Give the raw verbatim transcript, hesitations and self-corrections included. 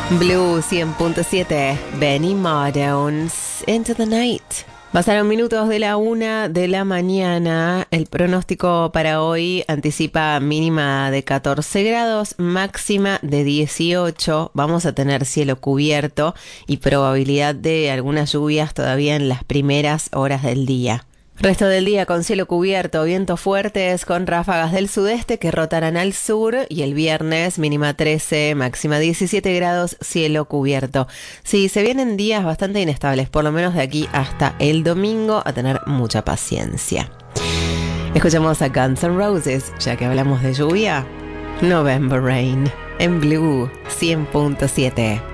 Blue cien punto siete, Benny Madones, Into the Night. Pasaron minutos de la una de la mañana. El pronóstico para hoy anticipa mínima de catorce grados, máxima de dieciocho. Vamos a tener cielo cubierto y probabilidad de algunas lluvias todavía en las primeras horas del día. Resto del día con cielo cubierto, vientos fuertes con ráfagas del sudeste que rotarán al sur, y el viernes mínima trece, máxima diecisiete grados, cielo cubierto. Sí, se vienen días bastante inestables, por lo menos de aquí hasta el domingo, a tener mucha paciencia. Escuchamos a Guns N' Roses, ya que hablamos de lluvia. November Rain, en Blue cien punto siete.